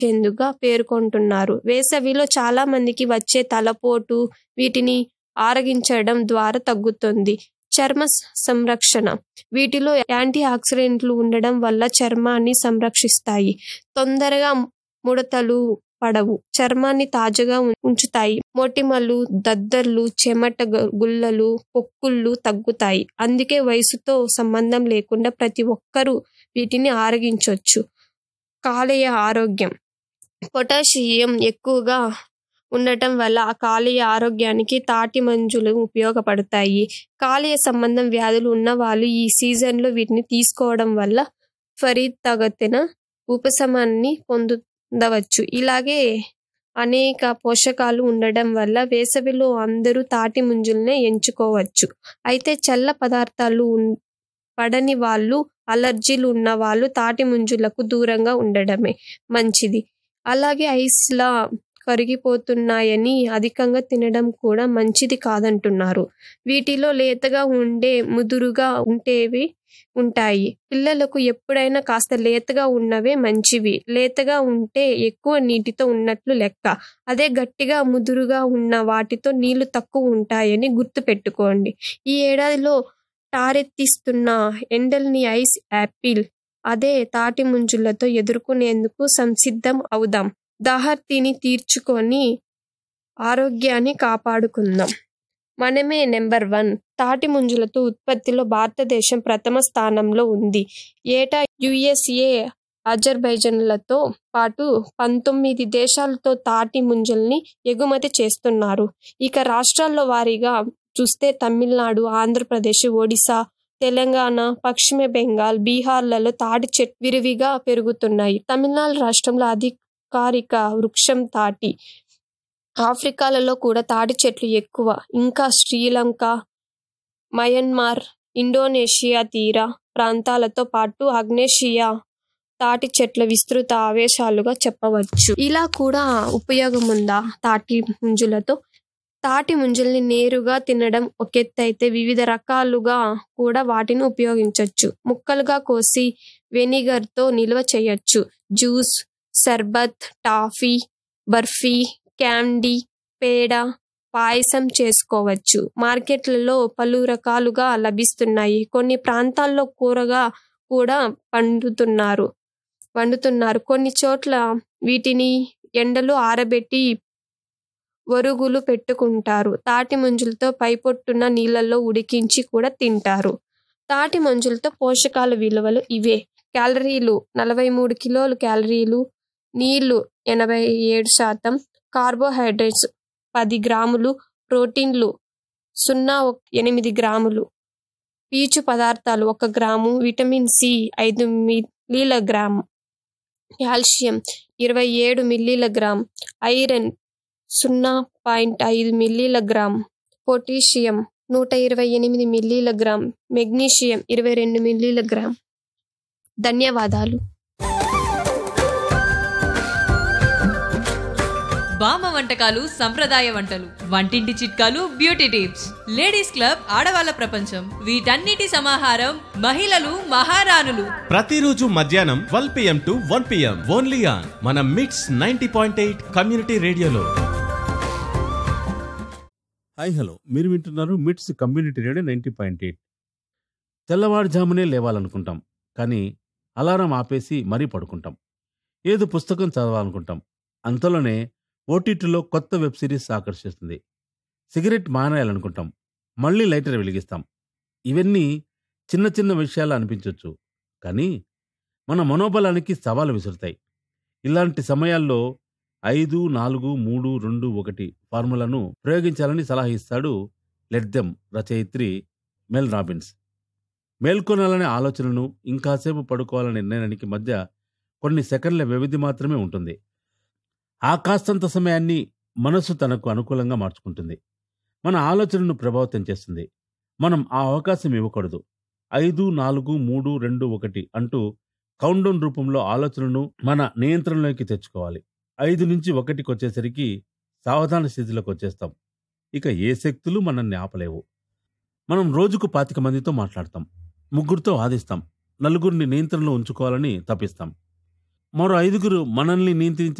చెందుగా పేర్కొంటున్నారు. వేసవిలో చాలా మందికి వచ్చే తలపోటు వీటిని ఆరగించడం ద్వారా తగ్గుతుంది. చర్మ సంరక్షణ. వీటిలో యాంటీ ఆక్సిడెంట్లు ఉండడం వల్ల చర్మాన్ని సంరక్షిస్తాయి. తొందరగా ముడతలు పడవు. చర్మాన్ని తాజాగా ఉంచుతాయి. మొటిమలు, దద్దుర్లు, చెమట గుల్లలు, పొక్కుళ్ళు తగ్గుతాయి. అందుకే వయసుతో సంబంధం లేకుండా ప్రతి ఒక్కరూ వీటిని ఆరగించవచ్చు. కాలేయ ఆరోగ్యం. పొటాషియం ఎక్కువగా ఉండటం వల్ల ఆ కాలేయ ఆరోగ్యానికి తాటి మంజులు ఉపయోగపడతాయి. కాలేయ సంబంధం వ్యాధులు ఉన్నవాళ్ళు ఈ సీజన్లో వీటిని తీసుకోవడం వల్ల త్వరితగతిన ఉపశమనాన్ని పొందవచ్చు. ఇలాగే అనేక పోషకాలు ఉండడం వల్ల వేసవిలో అందరూ తాటి ముంజులనే ఎంచుకోవచ్చు. అయితే చల్ల పదార్థాలు పడని వాళ్ళు, అలర్జీలు ఉన్న వాళ్ళు తాటి ముంజులకు దూరంగా ఉండడమే మంచిది. అలాగే ఐస్లా కరిగిపోతున్నాయని అధికంగా తినడం కూడా మంచిది కాదంటున్నారు. వీటిలో లేతగా ఉండే, ముదురుగా ఉంటేవి ఉంటాయి. పిల్లలకు ఎప్పుడైనా కాస్త లేతగా ఉన్నవే మంచివి. లేతగా ఉంటే ఎక్కువ నీటితో ఉన్నట్లు లెక్క. అదే గట్టిగా ముదురుగా ఉన్న వాటితో నీళ్లు తక్కువ ఉంటాయని గుర్తుపెట్టుకోండి. ఈ ఏడాదిలో టారెత్తిస్తున్న ఎండల్ని ఐస్ యాపిల్, అదే తాటి ముంజులతో ఎదుర్కొనేందుకు సంసిద్ధం అవుదాం. దాహార్తిని తీర్చుకొని ఆరోగ్యాన్ని కాపాడుకుందాం. మనమే నెంబర్ 1. తాటి ముంజలతో ఉత్పత్తిలో భారతదేశం ప్రథమ స్థానంలో ఉంది. ఏటా USA, అజర్బైజాన్లతో పాటు 19 దేశాలతో తాటి ముంజల్ని ఎగుమతి చేస్తున్నారు. ఇక రాష్ట్రాల్లో వారీగా చూస్తే తమిళనాడు, ఆంధ్రప్రదేశ్, ఒడిశా, తెలంగాణ, పశ్చిమ బెంగాల్, బీహార్లలో తాటి చెట్లు విరివిగా పెరుగుతున్నాయి. తమిళనాడు రాష్ట్రంలో అధికారిక వృక్షం తాటి. ఆఫ్రికాలో కూడా తాటి చెట్లు ఎక్కువ. ఇంకా శ్రీలంక, మయన్మార్, ఇండోనేషియా తీర ప్రాంతాలతో పాటు ఆగ్నేయాసియా తాటి చెట్ల విస్తృత ఆవేశాలుగా చెప్పవచ్చు. ఇలా కూడా ఉపయోగం ఉందా తాటి ముంజలతో? తాటి ముంజల్ని నేరుగా తినడం ఒకెత్తైతే వివిధ రకాలుగా కూడా వాటిని ఉపయోగించవచ్చు. ముక్కలుగా కోసి వెనిగర్తో నిల్వ చేయొచ్చు. Juice, sharbat, toffee, barfi, candy, పేడ, పాయసం చేసుకోవచ్చు. మార్కెట్లలో పలు రకాలుగా లభిస్తున్నాయి. కొన్ని ప్రాంతాల్లో కూరగా కూడా వండుతున్నారు. కొన్ని చోట్ల వీటిని ఎండలో ఆరబెట్టి వరుగులు పెట్టుకుంటారు. తాటి ముంజలతో పైపొట్టున నీళ్లలో ఉడికించి కూడా తింటారు. తాటి ముంజలతో పోషకాల విలువలు ఇవే. క్యాలరీలు 43 కిలోలు క్యాలరీలు, నీళ్లు 87%, కార్బోహైడ్రేట్స్ 10 గ్రాములు, ప్రోటీన్లు 0.8 గ్రాములు, పీచు పదార్థాలు 1 gram, vitamin C 5 milligram, calcium 27 milligram, iron 0.5 milligram, potassium 128 milligram, magnesium 22 milligram. ధన్యవాదాలు. బామ్మ వంటకాలు, సంప్రదాయ వంటలు, వంటింటి చిట్కాలు, బ్యూటీ టిప్స్, లేడీస్ క్లబ్, ఆడవాళ్ళ ప్రపంచం, వీటన్నిటి సమాహారం మహిళలు మహారాణులు. ప్రతిరోజు మధ్యాహ్నం 12 PM to 1 PM only on మన మిట్స్ 90.8 కమ్యూనిటీ రేడియోలో. హాయ్ హలో, మీరు వింటున్నారు మిట్స్ కమ్యూనిటీ రేడియో 90.8. తెల్లవారుజామునే లేవాలనుకుంటాం, కానీ అలారం ఆపేసి మరీ పడుకుంటాం. ఏదో పుస్తకం చదవాలనుకుంటాం, అంతలోనే ఓటీటీలో కొత్త వెబ్ సిరీస్ ఆకర్షిస్తుంది. సిగరెట్ మానేయాలనుకుంటాం, మళ్ళీ లైటర్ వెలిగిస్తాం. ఇవన్నీ చిన్న చిన్న విషయాలు అనిపించవచ్చు, కానీ మన మనోబలానికి సవాలు విసురుతాయి. ఇలాంటి సమయాల్లో 5, 4, 3, 2, 1 ఫార్ములాను ప్రయోగించాలని సలహా ఇస్తాడు లెట్ దెమ్ రచయిత్రి మెల్ రాబిన్స్. మేల్కొనాలనే ఆలోచనను, ఇంకాసేపు పడుకోవాలనే నిర్ణయానికి మధ్య కొన్ని సెకండ్ల వ్యవధి మాత్రమే ఉంటుంది. ఆ కాస్తంత సమయాన్ని మనసు తనకు అనుకూలంగా మార్చుకుంటుంది. మన ఆలోచనను ప్రభావితం చేస్తుంది. మనం ఆ అవకాశం ఇవ్వకూడదు. 5, 4, 3, 2, 1 అంటూ కౌంట్డౌన్ రూపంలో ఆలోచనను మన నియంత్రణలోకి తెచ్చుకోవాలి. 5 నుంచి 1కి వచ్చేసరికి సావధాన స్థితిలోకి వచ్చేస్తాం. ఇక ఏ శక్తులు మనల్ని ఆపలేవు. మనం రోజుకు 25 మందితో మాట్లాడతాం, 3తో వాదిస్తాం, 4 నియంత్రణలో ఉంచుకోవాలని తప్పిస్తాం. మరో 5 మనల్ని నియంత్రించే